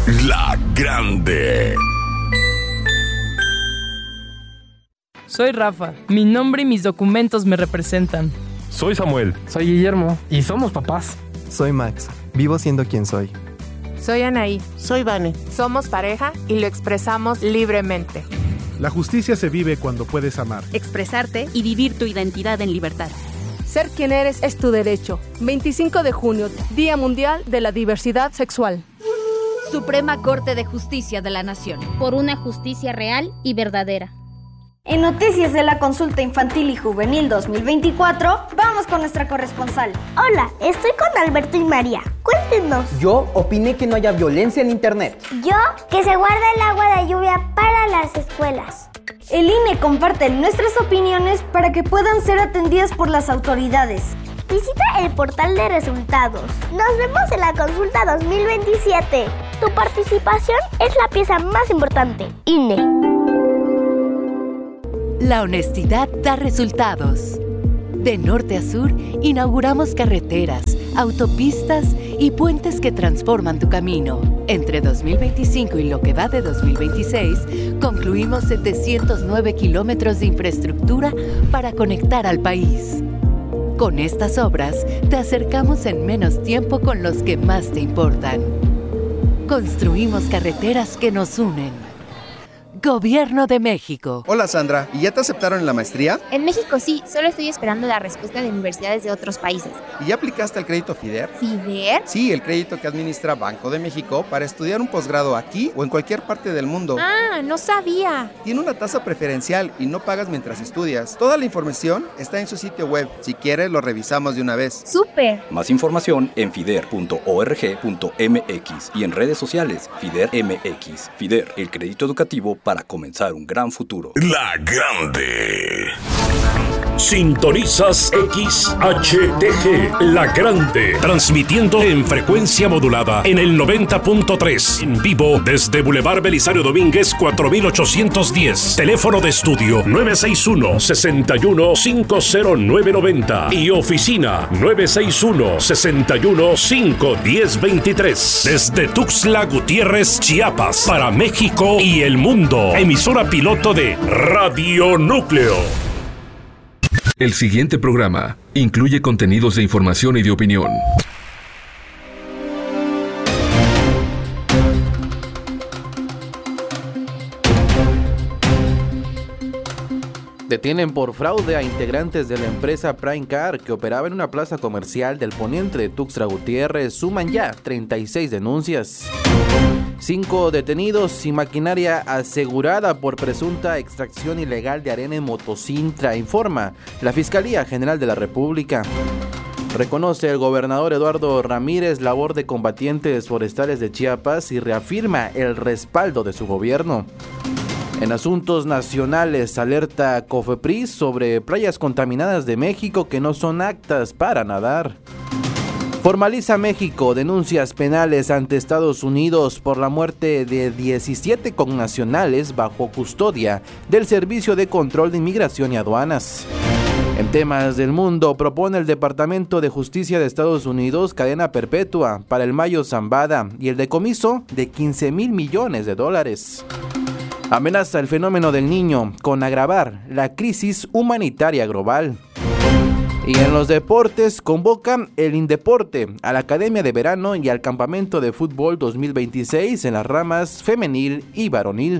La Grande. Soy Rafa. Mi nombre y mis documentos me representan. Soy Samuel. Soy Guillermo. Y somos papás. Soy Max. Vivo siendo quien soy. Soy Anaí. Soy Vane. Somos pareja y lo expresamos libremente. La justicia se vive cuando puedes amar, expresarte y vivir tu identidad en libertad. Ser quien eres es tu derecho. 25 de junio, Día Mundial de la Diversidad Sexual. Suprema Corte de Justicia de la Nación. Por una justicia real y verdadera. En Noticias de la Consulta Infantil y Juvenil 2024, vamos con nuestra corresponsal. Hola, estoy con Alberto y María. Cuéntenos. Yo opiné que no haya violencia en internet. Yo, que se guarda el agua de lluvia para las escuelas. El INE comparte nuestras opiniones para que puedan ser atendidas por las autoridades. Visita el portal de resultados. Nos vemos en la consulta 2027. Tu participación es la pieza más importante. INE. La honestidad da resultados. De norte a sur, inauguramos carreteras, autopistas y puentes que transforman tu camino. Entre 2025 y lo que va de 2026, concluimos 709 kilómetros de infraestructura para conectar al país. Con estas obras, te acercamos en menos tiempo con los que más te importan. Construimos carreteras que nos unen. Gobierno de México. Hola Sandra, ¿y ya te aceptaron en la maestría? En México sí, solo estoy esperando la respuesta de universidades de otros países. ¿Y ya aplicaste al crédito FIDER? ¿FIDER? Sí, el crédito que administra Banco de México para estudiar un posgrado aquí o en cualquier parte del mundo. Ah, no sabía. Tiene una tasa preferencial y no pagas mientras estudias. Toda la información está en su sitio web. Si quieres, lo revisamos de una vez. ¡Súper! Más información en fider.org.mx y en redes sociales FIDER MX. FIDER, el crédito educativo para comenzar un gran futuro. La Grande. Sintonizas XHTG, La Grande, transmitiendo en frecuencia modulada en el 90.3, en vivo desde Boulevard Belisario Domínguez 4810, teléfono de estudio 961-61-50990 y oficina 961-61-51023, desde Tuxtla Gutiérrez, Chiapas, para México y el mundo, emisora piloto de Radio Núcleo. El siguiente programa incluye contenidos de información y de opinión. Detienen por fraude a integrantes de la empresa Prime Car que operaba en una plaza comercial del poniente de Tuxtla Gutiérrez. Suman ya 36 denuncias. 5 detenidos y maquinaria asegurada por presunta extracción ilegal de arena en Motocintra, informa la Fiscalía General de la República. Reconoce el gobernador Eduardo Ramírez labor de combatientes forestales de Chiapas y reafirma el respaldo de su gobierno. En asuntos nacionales, alerta COFEPRIS sobre playas contaminadas de México que no son aptas para nadar. Formaliza México denuncias penales ante Estados Unidos por la muerte de 17 connacionales bajo custodia del Servicio de Control de Inmigración y Aduanas. En temas del mundo, propone el Departamento de Justicia de Estados Unidos cadena perpetua para el Mayo Zambada y el decomiso de $15,000 millones. Amenaza el fenómeno del Niño con agravar la crisis humanitaria global. Y en los deportes, convocan el Indeporte a la Academia de Verano y al Campamento de Fútbol 2026 en las ramas femenil y varonil.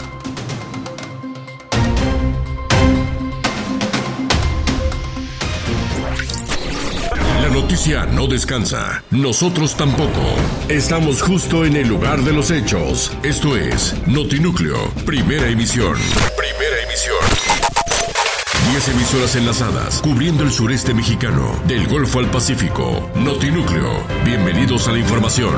La noticia no descansa. Nosotros tampoco. Estamos justo en el lugar de los hechos. Esto es Notinúcleo, primera emisión. Primera emisión. 10 emisoras enlazadas, cubriendo el sureste mexicano, del Golfo al Pacífico. Notinúcleo. Bienvenidos a la información.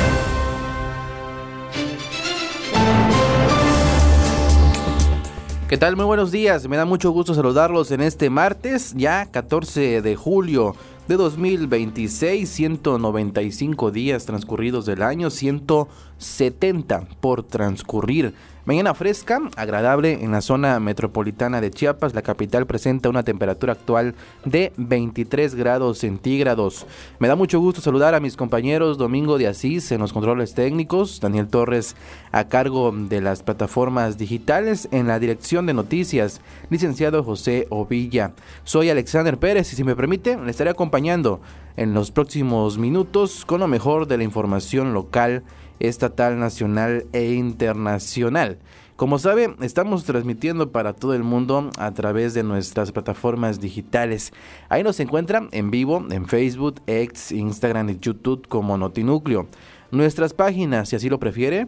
¿Qué tal? Muy buenos días. Me da mucho gusto saludarlos en este martes, ya 14 de julio de 2026, 195 días transcurridos del año, 170 por transcurrir Mañana fresca, agradable en la zona metropolitana de Chiapas. La capital presenta una temperatura actual de 23 grados centígrados. Me da mucho gusto saludar a mis compañeros Domingo de Asís en los controles técnicos, Daniel Torres a cargo de las plataformas digitales, en la dirección de noticias, licenciado José Ovilla. Soy Alexander Pérez y si me permite, le estaré acompañando en los próximos minutos con lo mejor de la información local, estatal, nacional e internacional. Como sabe, estamos transmitiendo para todo el mundo a través de nuestras plataformas digitales. Ahí nos encuentran en vivo en Facebook, X, Instagram y YouTube como Notinúcleo. Nuestras páginas, si así lo prefiere,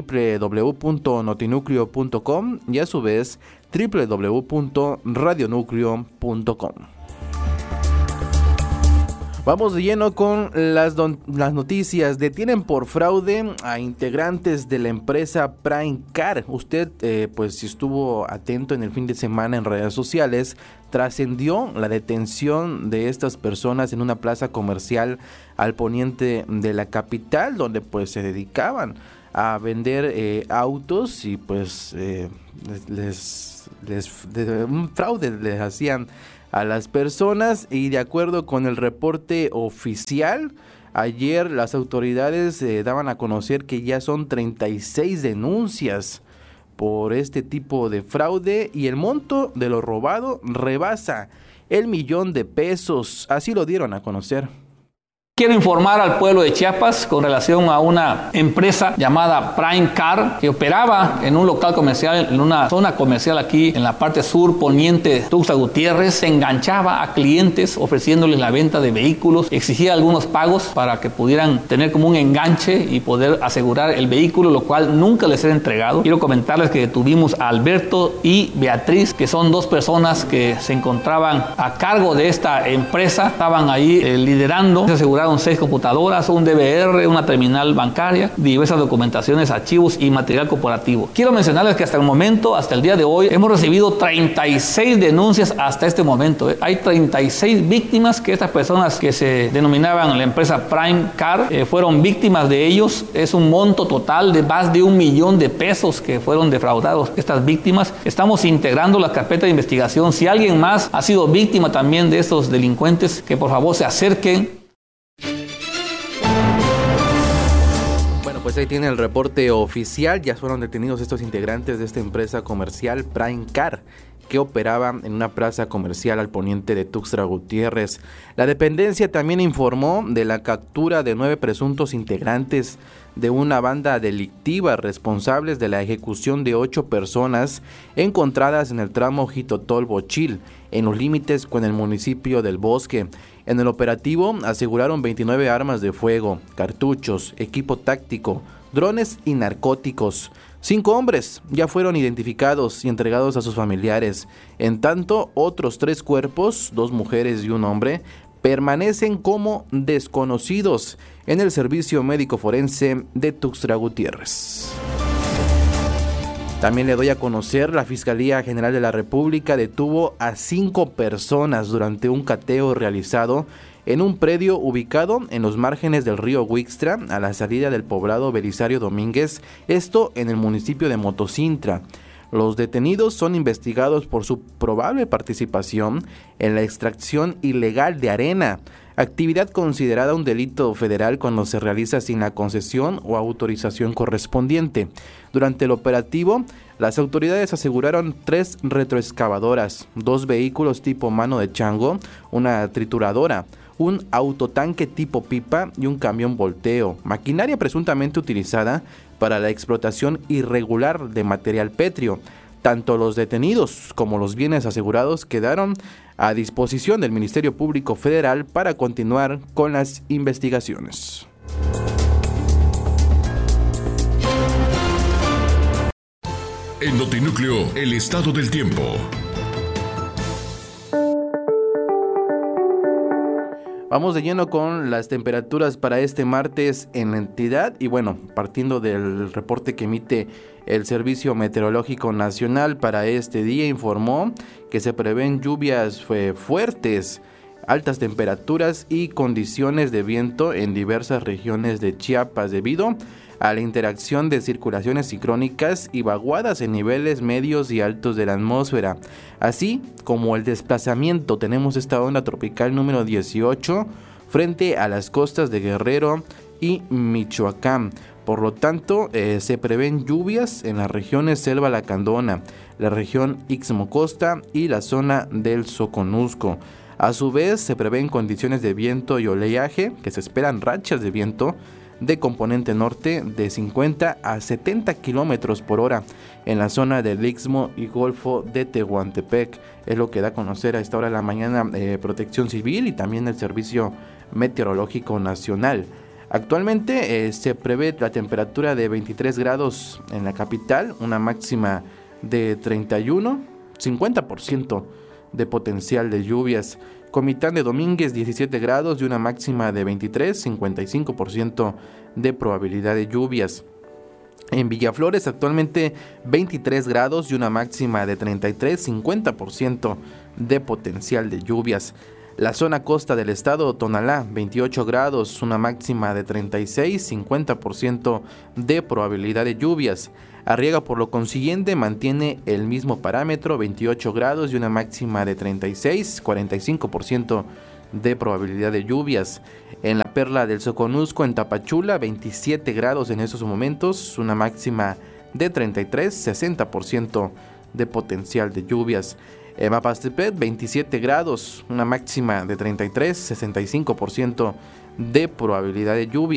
www.notinucleo.com y a su vez www.radionucleo.com. Vamos de lleno con las noticias. Detienen por fraude a integrantes de la empresa Prime Car. Usted, pues si estuvo atento en el fin de semana en redes sociales, trascendió la detención de estas personas en una plaza comercial al poniente de la capital, donde pues se dedicaban a vender autos y pues un fraude les hacían a las personas. Y de acuerdo con el reporte oficial, ayer las autoridades daban a conocer que ya son 36 denuncias por este tipo de fraude y el monto de lo robado rebasa el $1,000,000, así lo dieron a conocer. Quiero informar al pueblo de Chiapas con relación a una empresa llamada Prime Car que operaba en un local comercial, en una zona comercial aquí en la parte sur poniente de Tuxtla Gutiérrez. Se enganchaba a clientes ofreciéndoles la venta de vehículos, exigía algunos pagos para que pudieran tener como un enganche y poder asegurar el vehículo, lo cual nunca les era entregado. Quiero comentarles que detuvimos a Alberto y Beatriz, que son dos personas que se encontraban a cargo de esta empresa, estaban ahí liderando. Se aseguraron 6 computadoras, un DVR, una terminal bancaria, diversas documentaciones, archivos y material corporativo. Quiero mencionarles que hasta el momento, hasta el día de hoy, hemos recibido 36 denuncias hasta este momento. Hay 36 víctimas que estas personas que se denominaban la empresa Prime Car fueron víctimas de ellos. Es un monto total de más de $1,000,000 que fueron defraudados estas víctimas. Estamos integrando la carpeta de investigación. Si alguien más ha sido víctima también de estos delincuentes, que por favor se acerquen. Pues ahí tiene el reporte oficial. Ya fueron detenidos estos integrantes de esta empresa comercial Prime Car, que operaba en una plaza comercial al poniente de Tuxtla Gutiérrez. La dependencia también informó de la captura de 9 presuntos integrantes de una banda delictiva responsables de la ejecución de 8 personas encontradas en el tramo Jitotol-Bochil, en los límites con el municipio del Bosque. En el operativo aseguraron 29 armas de fuego, cartuchos, equipo táctico, drones y narcóticos. 5 hombres ya fueron identificados y entregados a sus familiares. En tanto, otros 3 cuerpos, 2 mujeres y un hombre, permanecen como desconocidos en el Servicio Médico Forense de Tuxtla Gutiérrez. También le doy a conocer, la Fiscalía General de la República detuvo a 5 personas durante un cateo realizado en un predio ubicado en los márgenes del río Huixtra, a la salida del poblado Belisario Domínguez, esto en el municipio de Motocintra. Los detenidos son investigados por su probable participación en la extracción ilegal de arena, actividad considerada un delito federal cuando se realiza sin la concesión o autorización correspondiente. Durante el operativo, las autoridades aseguraron 3 retroexcavadoras, 2 vehículos tipo mano de chango, una trituradora, un autotanque tipo pipa y un camión volteo, maquinaria presuntamente utilizada para la explotación irregular de material pétreo. Tanto los detenidos como los bienes asegurados quedaron a disposición del Ministerio Público Federal para continuar con las investigaciones. En Notinúcleo, el estado del tiempo. Vamos de lleno con las temperaturas para este martes en la entidad y bueno, partiendo del reporte que emite el Servicio Meteorológico Nacional para este día, informó que se prevén lluvias fuertes, altas temperaturas y condiciones de viento en diversas regiones de Chiapas debido a la interacción de circulaciones sincrónicas y vaguadas en niveles medios y altos de la atmósfera, así como el desplazamiento. Tenemos esta onda tropical número 18 frente a las costas de Guerrero y Michoacán. Por lo tanto, se prevén lluvias en las regiones Selva Lacandona, la región Ixtmo-Costa y la zona del Soconusco. A su vez, se prevén condiciones de viento y oleaje, que se esperan rachas de viento de componente norte de 50 a 70 kilómetros por hora en la zona del Istmo y Golfo de Tehuantepec. Es lo que da a conocer a esta hora de la mañana Protección Civil y también el Servicio Meteorológico Nacional. Actualmente se prevé la temperatura de 23 grados en la capital, una máxima de 31, 50% de potencial de lluvias. Comitán de Domínguez 17 grados y una máxima de 23, 55% de probabilidad de lluvias. En Villaflores actualmente 23 grados y una máxima de 33, 50% de potencial de lluvias. La zona costa del estado, Tonalá, 28 grados, una máxima de 36, 50% de probabilidad de lluvias. Arriaga, por lo consiguiente, mantiene el mismo parámetro, 28 grados y una máxima de 36, 45% de probabilidad de lluvias. En la Perla del Soconusco, en Tapachula, 27 grados en esos momentos, una máxima de 33, 60% de potencial de lluvias. En Mapastepec, 27 grados, una máxima de 33, 65% de probabilidad de lluvia.